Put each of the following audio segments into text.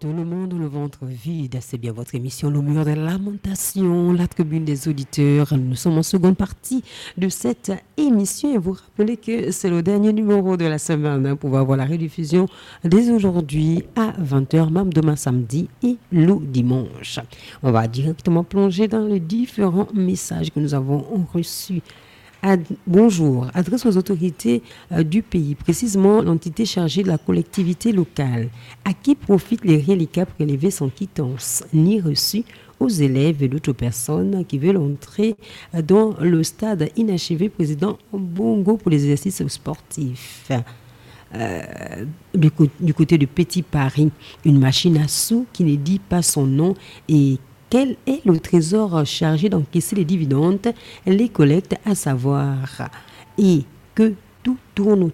tout le monde, le ventre vide, c'est bien votre émission Le Mur de Lamentation, la tribune des auditeurs. Nous sommes en seconde partie de cette émission et vous rappelez que c'est le dernier numéro de la semaine pour avoir la rediffusion dès aujourd'hui à 20h, même demain samedi et le dimanche. On va directement plonger dans les différents messages que nous avons reçus. Bonjour, adresse aux autorités du pays, précisément l'entité chargée de la collectivité locale. À qui profitent les reliquats prélevés sans quittance ni reçus aux élèves et d'autres personnes qui veulent entrer dans le stade inachevé président Bongo pour les exercices sportifs? Du côté de Petit Paris, une machine à sous qui ne dit pas son nom et quel est le trésor chargé d'encaisser les dividendes, les collectes, à savoir, et que tout tourne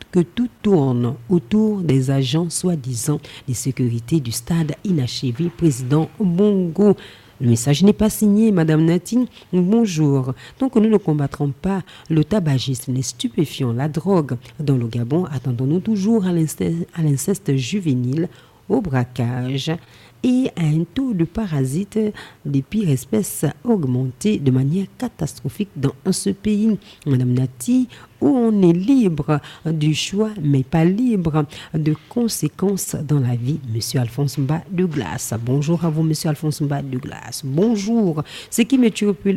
autour des agents soi-disant de sécurité du stade inachevé président Bongo. Le message n'est pas signé, Madame Natine. Bonjour. Donc nous ne combattrons pas le tabagisme, les stupéfiants, la drogue. Dans le Gabon, attendons-nous toujours à l'inceste juvénile, au braquage et à un taux de parasites des pires espèces augmenté de manière catastrophique dans ce pays. Madame Nati, où on est libre du choix, mais pas libre de conséquences dans la vie. Monsieur Alphonse Mba de Glace. Bonjour à vous, Monsieur Alphonse Mba de Glace. Bonjour. Ce qui me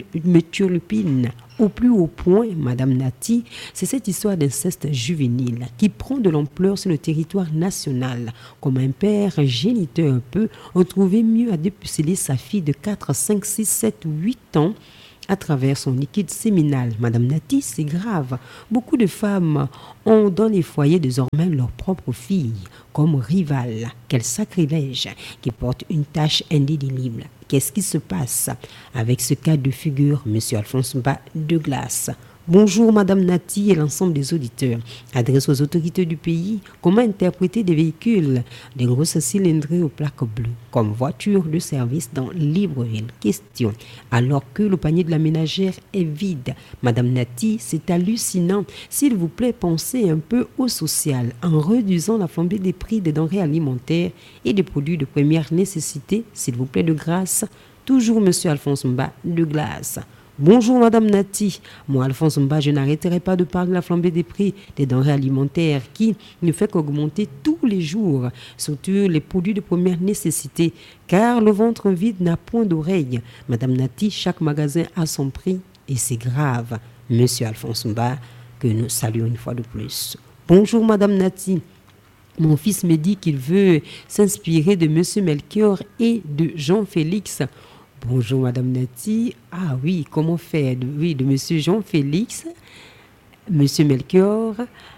turlupine au plus haut point, Madame Nati, c'est cette histoire d'inceste juvénile qui prend de l'ampleur sur le territoire national. Comme un père géniteur peut trouver mieux à dépuceler sa fille de 4, 5, 6, 7, 8 ans à travers son liquide séminal. Madame Nati, c'est grave. Beaucoup de femmes ont dans les foyers désormais leur propre fille comme rivale. Quel sacrilège qui porte une tâche indélébile. Qu'est-ce qui se passe avec ce cas de figure, Monsieur Alphonse Mba de Glace? Bonjour Madame Nati et l'ensemble des auditeurs. Adresse aux autorités du pays, comment interpréter des véhicules, des grosses cylindrées aux plaques bleues, comme voiture de service dans Libreville? Question. Alors que le panier de la ménagère est vide. Madame Nati, c'est hallucinant. S'il vous plaît, pensez un peu au social en réduisant la flambée des prix des denrées alimentaires et des produits de première nécessité, s'il vous plaît de grâce. Toujours Monsieur Alphonse Mba de Glace. Bonjour Madame Nati, moi Alphonse Mba, je n'arrêterai pas de parler de la flambée des prix des denrées alimentaires qui ne fait qu'augmenter tous les jours, surtout les produits de première nécessité, car le ventre vide n'a point d'oreille. Madame Nati, chaque magasin a son prix et c'est grave. Monsieur Alphonse Mba, que nous saluons une fois de plus. Bonjour Madame Nati. Mon fils me dit qu'il veut s'inspirer de Monsieur Melchior et de Jean-Félix. Bonjour Madame Nati. Ah oui, comment faire? De Monsieur Jean-Félix, Monsieur Melchior,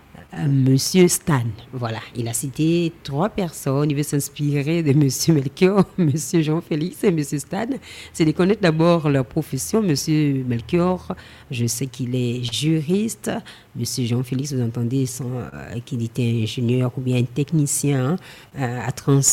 Monsieur Stan. Voilà, il a cité 3 personnes. Il veut s'inspirer de Monsieur Melchior, Monsieur Jean-Félix et Monsieur Stan. C'est de connaître d'abord leur profession. Monsieur Melchior, je sais qu'il est juriste. Monsieur Jean-Félix, vous entendez qu'il était ingénieur ou bien un technicien à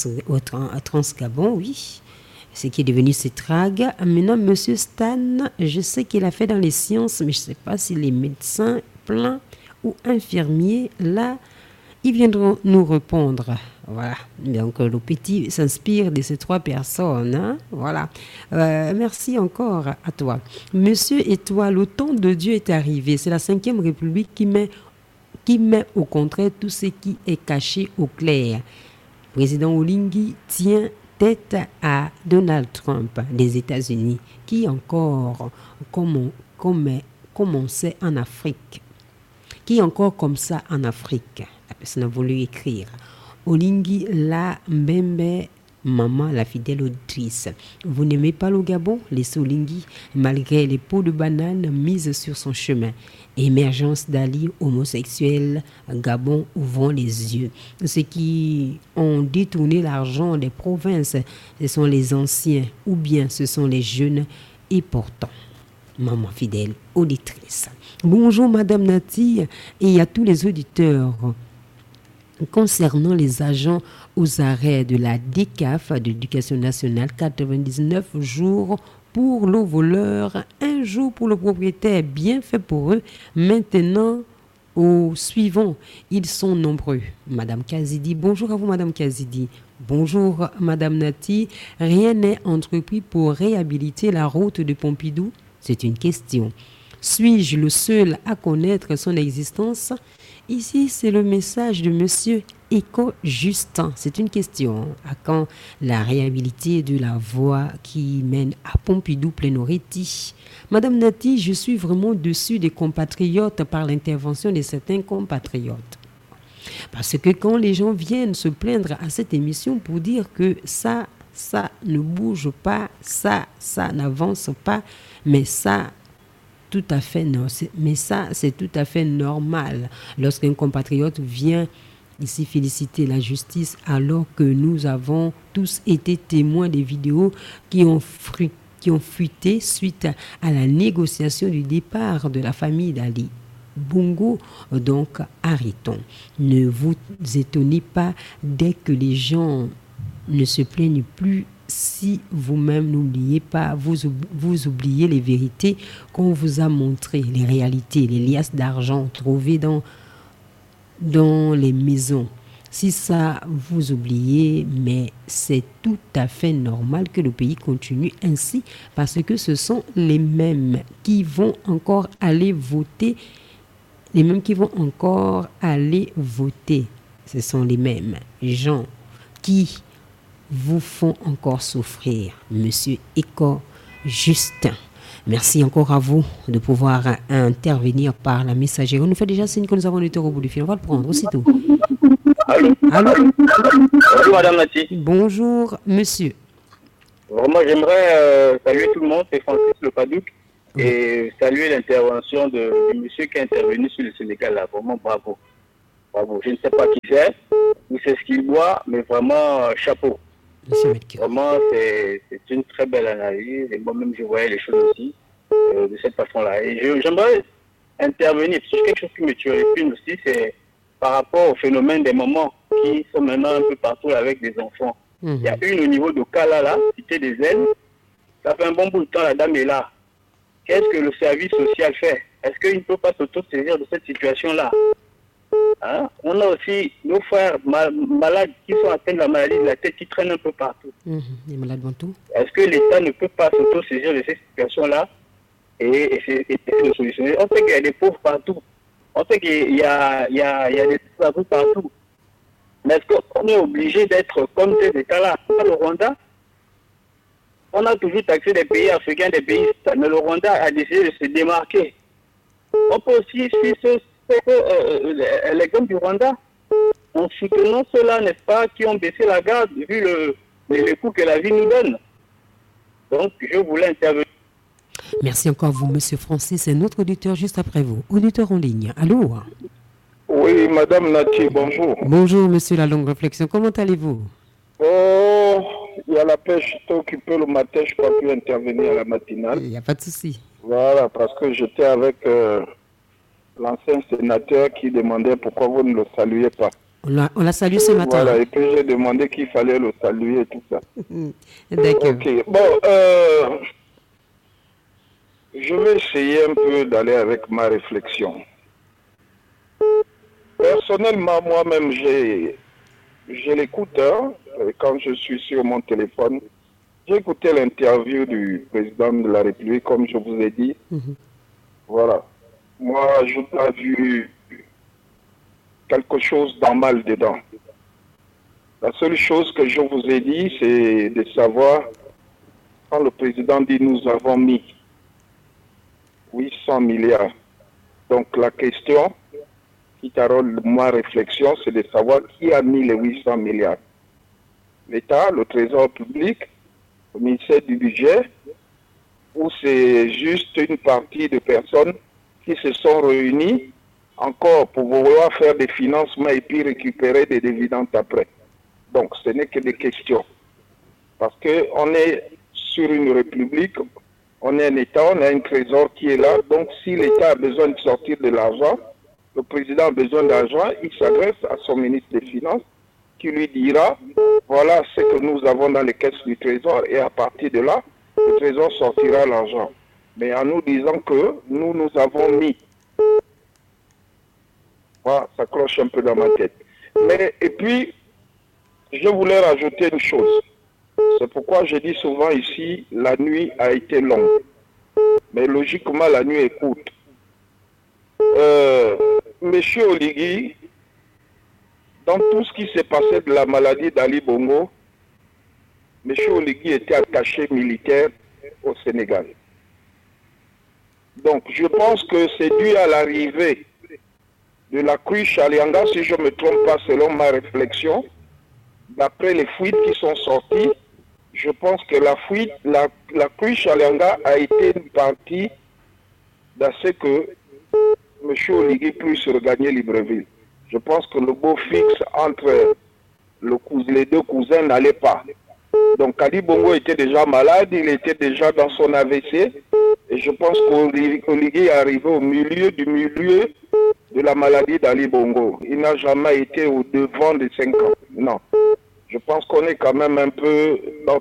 Trans-Gabon, oui. Ce qui est devenu Cetrag. Maintenant, Monsieur Stan, je sais qu'il a fait dans les sciences, mais je ne sais pas si les médecins pleins ou infirmiers, là, ils viendront nous répondre. Voilà. Donc, le petit s'inspire de ces 3 personnes. Hein? Voilà. Merci encore à toi. Monsieur et toi, le temps de Dieu est arrivé. C'est la 5e République qui met au contraire tout ce qui est caché au clair. Président Olingi tient tête à Donald Trump des États-Unis, qui encore commençait en Afrique. Qui encore comme ça en Afrique? La personne a voulu écrire. Olingi la Mbembe, maman, la fidèle auditrice. Vous n'aimez pas le Gabon? Laissez Olingi, malgré les pots de banane mises sur son chemin. Émergence d'Ali homosexuels, Gabon ouvrant les yeux. Ceux qui ont détourné l'argent des provinces, ce sont les anciens ou bien ce sont les jeunes et pourtant. Maman fidèle auditrice. Bonjour Madame Nati et à tous les auditeurs. Concernant les agents aux arrêts de la DECAF, de l'Éducation nationale, 99 jours pour le voleur, 1 jour pour le propriétaire, bien fait pour eux. Maintenant, au suivant, ils sont nombreux. Madame Kazidi, bonjour à vous Madame Kazidi. Bonjour, Madame Nati. Rien n'est entrepris pour réhabiliter la route de Pompidou? C'est une question. Suis-je le seul à connaître son existence? Ici, c'est le message de Monsieur Éco Justin. C'est une question. À quand la réhabilité de la voie qui mène à Pompidou Plénoriti? Madame Nati, je suis vraiment dessus des compatriotes par l'intervention de certains compatriotes. Parce que quand les gens viennent se plaindre à cette émission pour dire que ça ne bouge pas, ça n'avance pas, mais ça, tout à fait non. Mais ça, c'est tout à fait normal. Lorsqu'un compatriote vient ici féliciter la justice, alors que nous avons tous été témoins des vidéos qui ont fuité suite à la négociation du départ de la famille d'Ali Bongo, donc arrêtons. Ne vous étonnez pas dès que les gens ne se plaignent plus. Si vous-même n'oubliez pas, vous oubliez les vérités qu'on vous a montrées, les réalités, les liasses d'argent trouvées dans les maisons. Si ça, vous oubliez, mais c'est tout à fait normal que le pays continue ainsi parce que ce sont les mêmes qui vont encore aller voter. Les mêmes qui vont encore aller voter. Ce sont les mêmes gens qui vous font encore souffrir, Monsieur Éco Justin. Merci encore à vous de pouvoir intervenir par la messagerie. On nous fait déjà signe que nous avons le au bout du fil. On va le prendre aussitôt. Allô? Allô? Bonjour Madame Nati. Bonjour Monsieur. Vraiment, j'aimerais saluer tout le monde, c'est Francis Le Padouk, et saluer l'intervention du monsieur qui est intervenu sur le Sénégal là. Vraiment bravo. Bravo. Je ne sais pas qui c'est, ou c'est ce qu'il boit, mais vraiment chapeau. Vraiment, c'est une très belle analyse, et moi-même je voyais les choses aussi de cette façon-là. Et j'aimerais intervenir sur quelque chose qui me turlupine aussi, c'est par rapport au phénomène des mamans qui sont maintenant un peu partout avec des enfants. Il y a une au niveau de Kala, là, Cité des Ailes. Ça fait un bon bout de temps, la dame est là. Qu'est-ce que le service social fait? Est-ce qu'il ne peut pas s'auto-saisir de cette situation-là? Hein? On a aussi nos frères malades qui sont atteints de la maladie de la tête qui traînent un peu partout. Les malades mentaux. Est-ce que l'État ne peut pas s'auto-saisir de cette situation-là et le solutionner? On sait qu'il y a des pauvres partout. On sait qu'il y a des pauvres partout. Mais est-ce qu'on est obligé d'être comme ces États-là? Le Rwanda, on a toujours taxé des pays africains, des pays, mais le Rwanda a décidé de se démarquer. On peut aussi suivre l'exemple du Rwanda, en soutenant ceux-là, n'est-ce pas, qui ont baissé la garde vu le coût que la vie nous donne. Donc, je voulais intervenir. Merci encore vous, Monsieur Francis. C'est notre auditeur juste après vous. Auditeur en ligne. Allô? Oui, Madame Nati, bonjour. Bonjour, Monsieur La Longue Réflexion. Comment allez-vous? Oh, il y a la pêche, je suis occupé le matin, je ne peux plus intervenir à la matinale. Il n'y a pas de souci. Voilà, parce que j'étais avec l'ancien sénateur qui demandait pourquoi vous ne le saluez pas. On l'a salué ce matin. Voilà, et puis j'ai demandé qu'il fallait le saluer et tout ça. D'accord. Ok, bon, je vais essayer un peu d'aller avec ma réflexion. Personnellement, moi-même, j'ai l'écouteur, quand je suis sur mon téléphone. J'ai écouté l'interview du président de la République, comme je vous ai dit. Voilà. Moi, je n'ai pas vu quelque chose d'anormal dedans. La seule chose que je vous ai dit, c'est de savoir, quand le président dit nous avons mis 800 milliards. Donc la question qui carole ma réflexion, c'est de savoir qui a mis les 800 milliards. L'État, le Trésor public, le ministère du Budget, ou c'est juste une partie de personnes qui se sont réunies encore pour vouloir faire des financements et puis récupérer des dividendes après. Donc ce n'est que des questions. Parce qu'on est sur une république, on est un État, on a un trésor qui est là. Donc si l'État a besoin de sortir de l'argent, le président a besoin d'argent, il s'adresse à son ministre des Finances qui lui dira, voilà ce que nous avons dans les caisses du trésor et à partir de là, le trésor sortira l'argent. Mais en nous disant que nous avons mis. Voilà, ça cloche un peu dans ma tête. Mais, et puis, je voulais rajouter une chose. C'est pourquoi je dis souvent ici, la nuit a été longue. Mais logiquement, la nuit est courte. Monsieur Oligui, dans tout ce qui s'est passé de la maladie d'Ali Bongo, Monsieur Oligui était attaché militaire au Sénégal. Donc, je pense que c'est dû à l'arrivée de la cruche Alianga, si je ne me trompe pas, selon ma réflexion. D'après les fuites qui sont sorties, je pense que la cruche Alianga a été une partie de ce que M. Oligui puisse regagner Libreville. Je pense que le beau fixe entre les deux cousins n'allait pas. Donc Ali Bongo était déjà malade, il était déjà dans son AVC. Et je pense qu'Oligui est arrivé au milieu de la maladie d'Ali Bongo. Il n'a jamais été au devant des 5 ans. Non. Je pense qu'on est quand même un peu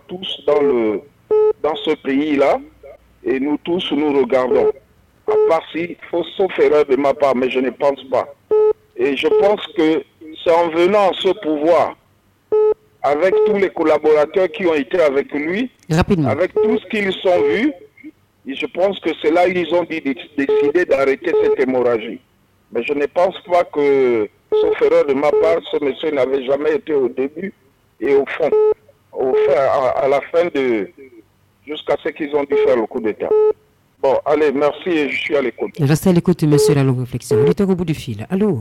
dans ce pays-là. Et nous tous, nous regardons. À part si, sauf erreur de ma part, mais je ne pense pas. Et je pense que c'est en venant à ce pouvoir, avec tous les collaborateurs qui ont été avec lui, rapidement, avec tout ce qu'ils ont vu, et je pense que c'est là qu'ils ont décidé d'arrêter cette hémorragie. Mais je ne pense pas que, sauf erreur de ma part, ce monsieur n'avait jamais été au début et au fond, à la fin jusqu'à ce qu'ils ont dû faire le coup d'État. Bon, allez, merci et je suis à l'écoute. Restez à l'écoute, monsieur, la longue réflexion. Il est au bout du fil. Allô?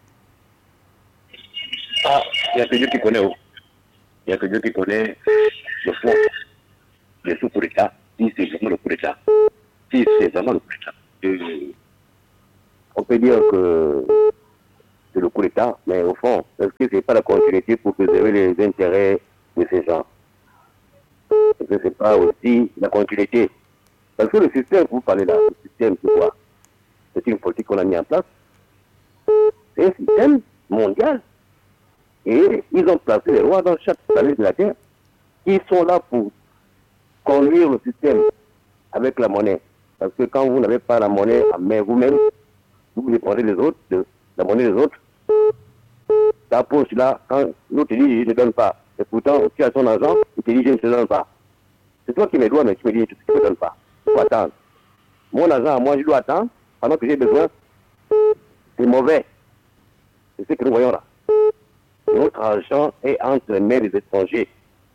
Ah, il n'y a que Dieu qui connaît. Il n'y a que Dieu qui connaît le fond des sous coup d'État, si c'est vraiment le coup d'État. Si c'est vraiment le coup d'État. On peut dire que c'est le coup d'État, mais au fond, est-ce que ce n'est pas la continuité pour préserver les intérêts de ces gens? Est-ce que ce n'est pas aussi la continuité? Parce que le système, vous parlez là, le système, c'est quoi? C'est une politique qu'on a mis en place. C'est un système mondial. Et ils ont placé les rois dans chaque planète de la Terre qui sont là pour conduire le système avec la monnaie. Parce que quand vous n'avez pas la monnaie en main vous-même, vous dépendez des autres, de la monnaie des autres. Ta poche là, quand l'autre te dit je ne donne pas, et pourtant tu as ton argent, il te dit je ne te donne pas. C'est toi qui me dois, mais tu me dis tu ne me donnes pas. Il faut attendre. Mon argent, moi je dois attendre pendant que j'ai besoin. C'est mauvais. C'est ce que nous voyons là. Notre argent est entre les mains des étrangers.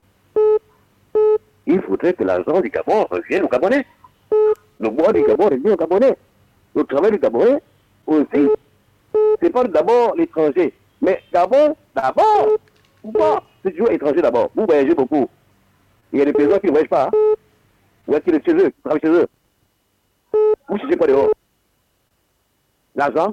Il faudrait que l'argent du Gabon revienne aux Gabonais. Le bois du Gabon revient aux Gabonais. Le travail du Gabonais aussi. C'est pas d'abord l'étranger. Mais d'abord. Pourquoi? C'est toujours étranger d'abord. Vous voyagez beaucoup. Il y a des paysans qui ne voyagent pas. Hein? Il y a qui restent chez eux, qui travaillent chez eux. Vous ne cherchez pas dehors. L'argent,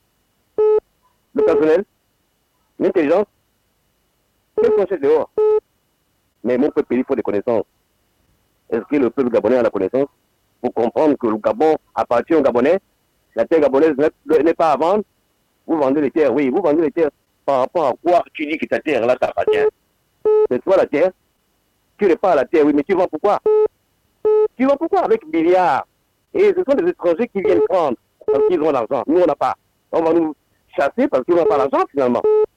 le personnel, l'intelligence, qu'est-ce qu'on cherche dehors? Mais mon peuple, il faut des connaissances. Est-ce que le peuple gabonais a la connaissance pour comprendre que le Gabon appartient aux Gabonais? La terre gabonaise n'est pas à vendre. Vous vendez les terres, oui, vous vendez les terres. Par rapport à quoi tu dis que ta terre là t'appartient? C'est toi la terre. Tu n'es pas à la terre, oui, mais tu vends pourquoi? Tu vends pourquoi? Avec milliards. Et ce sont des étrangers qui viennent prendre parce qu'ils ont l'argent. Nous, on n'a pas. On va nous chasser parce qu'ils n'ont pas l'argent finalement.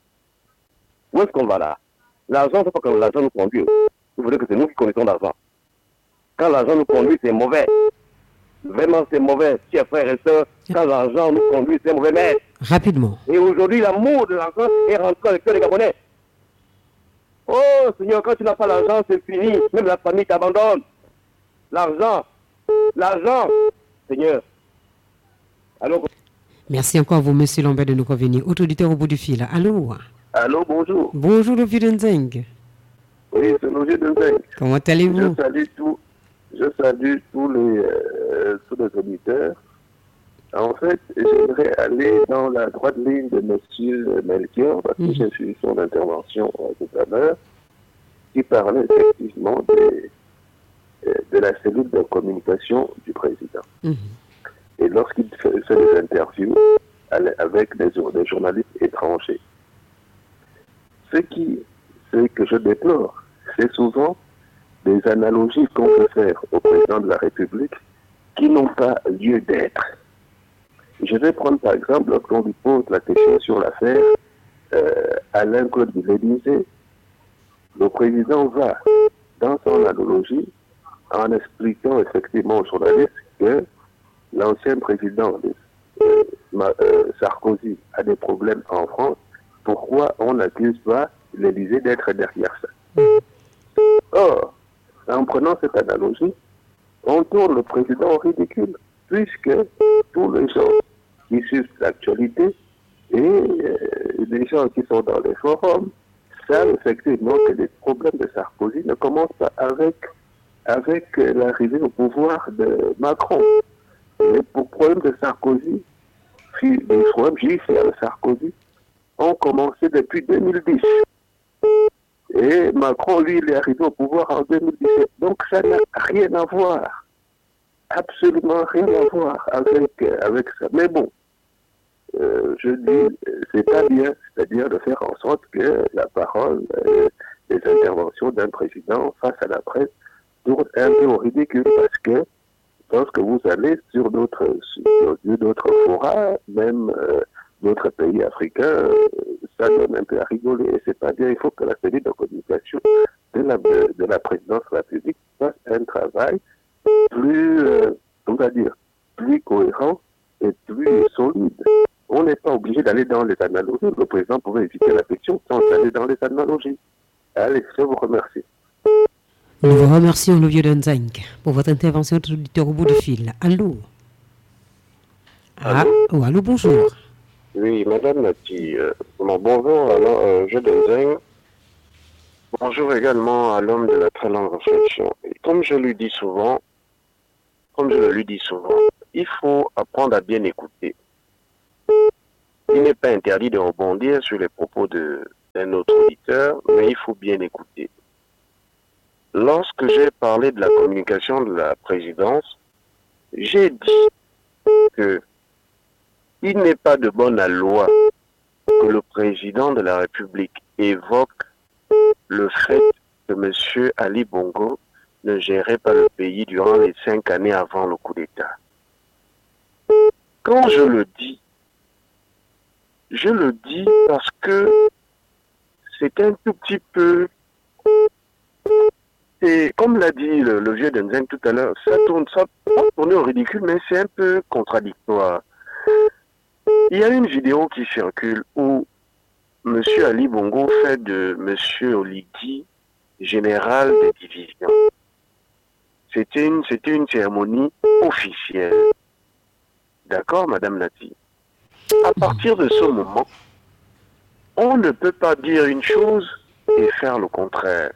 Où est-ce qu'on va là? L'argent, c'est pas que l'argent nous conduit. Il faudrait que c'est nous qui connaissons l'argent. Quand l'argent nous conduit, c'est mauvais. Vraiment, c'est mauvais, chers frères et sœurs. Quand l'argent nous conduit, c'est mauvais, maître. Rapidement. Et aujourd'hui, l'amour de l'argent est rentré dans le cœur des Gabonais. Oh, Seigneur, quand tu n'as pas l'argent, c'est fini. Même la famille t'abandonne. L'argent. Seigneur. Allô? Merci encore à vous, monsieur Lambert, de nous revenir. Autre auditeur au bout du fil. Allô? Allô, bonjour. Bonjour, le vieux Denzeng. Oui, c'est le vieux Denzeng. Comment allez-vous? Je salue tous les auditeurs. En fait, j'aimerais aller dans la droite ligne de M. Melchior, parce que j'ai suivi son intervention tout à l'heure, qui parlait effectivement de la cellule de communication du président. Et lorsqu'il fait des interviews avec des journalistes étrangers, ce que je déplore, c'est souvent des analogies qu'on peut faire au président de la République qui n'ont pas lieu d'être. Je vais prendre par exemple, lorsqu'on lui pose la question sur l'affaire Alain Claude Villénisé, Le président va dans son analogie en expliquant effectivement aux journalistes que l'ancien président Sarkozy a des problèmes en France. Pourquoi on n'accuse pas l'Élysée d'être derrière ça? Or, en prenant cette analogie, on tourne le président au ridicule, puisque tous les gens qui suivent l'actualité et les gens qui sont dans les forums savent effectivement que les problèmes de Sarkozy ne commencent pas avec l'arrivée au pouvoir de Macron. Les problèmes de Sarkozy, les problèmes judiciaires de Sarkozy ont commencé depuis 2010. Et Macron, lui, il est arrivé au pouvoir en 2017. Donc ça n'a rien à voir, absolument rien à voir avec ça. Mais bon, je dis, c'est pas bien, c'est-à-dire de faire en sorte que la parole, les interventions d'un président face à la presse tournent un peu au ridicule, parce que lorsque vous allez sur d'autres forats, même d'autres pays africains, ça donne un peu à rigoler, et c'est pas bien. Il faut que la cellule de communication de la présidence de la République fasse un travail plus, on va dire, plus cohérent et plus solide. On n'est pas obligé d'aller dans les analogies. Le président pouvait éviter la question sans aller dans les analogies. Allez, je vous remercie. Nous vous remercions, le vieux Donzeng, pour votre intervention tout auditeur au bout du fil. Allô? Allô, bonjour. Oui, Madame Nati, bonjour à je Donzeng. Bonjour également à l'homme de la très longue réflexion. Et comme je le dis souvent, il faut apprendre à bien écouter. Il n'est pas interdit de rebondir sur les propos d'un autre auditeur, mais il faut bien écouter. Lorsque j'ai parlé de la communication de la présidence, j'ai dit que il n'est pas de bonne loi que le président de la République évoque le fait que M. Ali Bongo ne gérait pas le pays durant les 5 années avant le coup d'État. Quand je le dis parce que c'est un tout petit peu, et comme l'a dit le vieux Donzeng tout à l'heure, ça tourne au ridicule, mais c'est un peu contradictoire. Il y a une vidéo qui circule où M. Ali Bongo fait de M. Oligui général de division. C'était une cérémonie officielle. D'accord, Madame Nati? À partir de ce moment, on ne peut pas dire une chose et faire le contraire.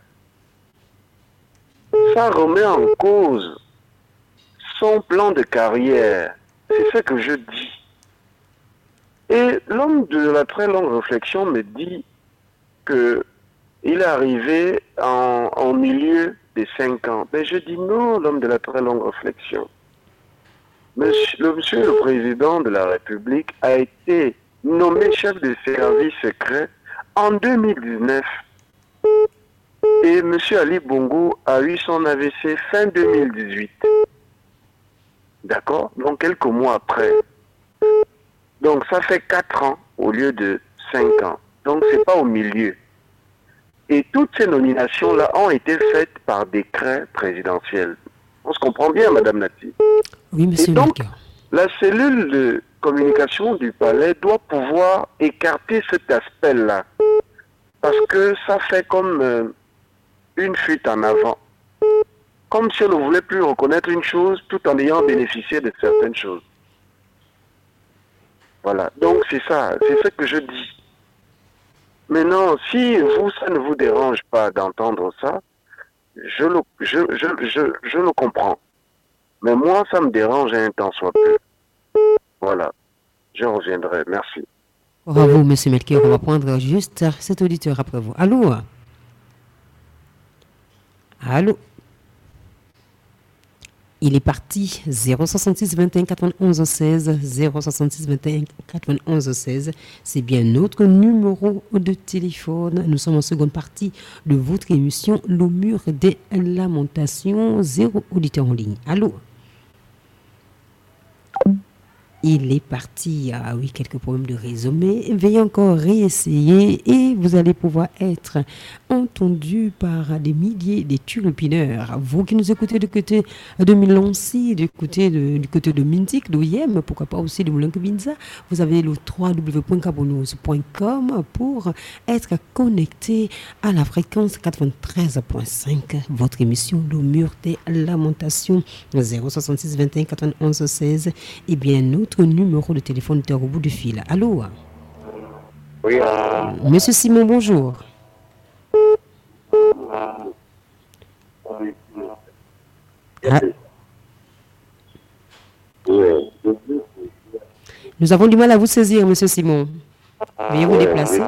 Ça remet en cause son plan de carrière. C'est ce que je dis. Et l'homme de la très longue réflexion me dit qu'il est arrivé en milieu des 5 ans. Mais je dis non, l'homme de la très longue réflexion. Monsieur le Président de la République a été nommé chef de service secret en 2019. Et M. Ali Bongo a eu son AVC fin 2018. D'accord? Donc quelques mois après. Donc ça fait 4 ans au lieu de 5 ans. Donc c'est pas au milieu. Et toutes ces nominations-là ont été faites par décret présidentiel. On se comprend bien, Madame Nati? Oui, monsieur. Et donc, la cellule de communication du palais doit pouvoir écarter cet aspect-là. Parce que ça fait comme une fuite en avant. Comme si on ne voulait plus reconnaître une chose tout en ayant bénéficié de certaines choses. Voilà, donc c'est ça, c'est ce que je dis. Maintenant, si vous, ça ne vous dérange pas d'entendre ça, je le comprends. Mais moi, ça me dérange un temps soit peu. Voilà, je reviendrai, merci. Bravo, M. Melchior, on va prendre juste cet auditeur après vous. Allô? Allô? Il est parti 066 21 91 16 066 21 91 16. C'est bien notre numéro de téléphone. Nous sommes en seconde partie de votre émission Le Mur des Lamentations. 0 auditeur en ligne. Allô? Il est parti. Ah oui, quelques problèmes de réseau, mais veuillez encore réessayer et vous allez pouvoir être entendu par des milliers de turlupineurs. Vous qui nous écoutez du côté de Milancy, du côté de Mintic, d'Oyem, pourquoi pas aussi de Moulenc-Binza, vous avez le www.cabonos.com pour être connecté à la fréquence 93.5. Votre émission Le Mur des Lamentations 066 21 91 16. Et bien, notre numéro de téléphone est au bout du fil. Allô? Oui. Monsieur Simon, bonjour. Ah. Nous avons du mal à vous saisir, monsieur Simon. Veuillez vous déplacer.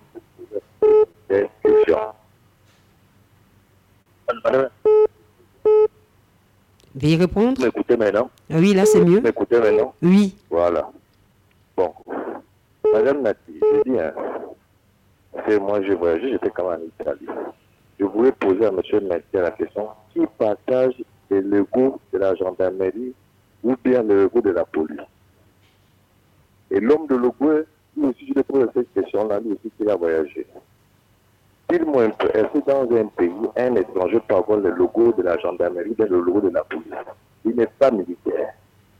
Veuillez répondre. Vous m'écoutez maintenant? Oui, là c'est mieux. Vous m'écoutez maintenant? Oui. Voilà. Bon. Madame Nati, je dis, hein, c'est moi, j'ai voyagé, j'étais quand même en Italie. Je voulais poser à monsieur Nati la question, qui partage le logo de la gendarmerie ou bien le logo de la police? Et l'homme de logo, lui aussi, je lui pose cette question-là, lui aussi, qui a voyagé. Dis-moi un peu, est-ce que dans un pays, un étranger peut avoir le logo de la gendarmerie ou bien le logo de la police? Il n'est pas militaire.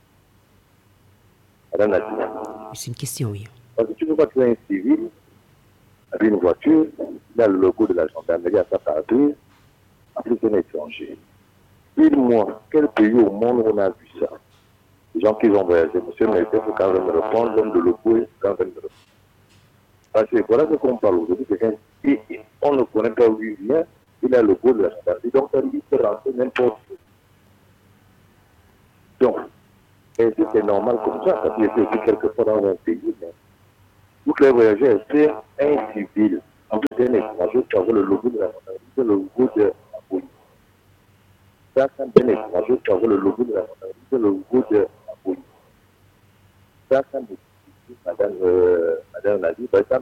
Madame Nati. C'est une question, oui. Parce que tu ne peux pas créer un civil avec une voiture, il a le logo de la gendarmerie à sa pare-brise, en plus un étranger. Dis-moi, quel pays au monde on a vu ça? Les gens qui ont voyagé, monsieur Merkel, il faut quand même me répondre, l'homme de logo, il faut quand même me répondre. Parce que voilà ce qu'on parle aujourd'hui, c'est quelqu'un qui, on ne connaît pas où il vient, il a le logo de la gendarmerie, donc il peut rentrer n'importe où. Donc, est-ce que c'est normal comme ça? Parce qu'il était aussi quelque part dans un pays, mais vous qui avez voyagé, c'est un civil, en plus d'un étranger, qui avoir le logo de la gendarmerie, le logo de la police. Ça, quand un étranger, qui avoir le logo de la gendarmerie, le logo de la police. Ça, quand madame Nadi, par exemple,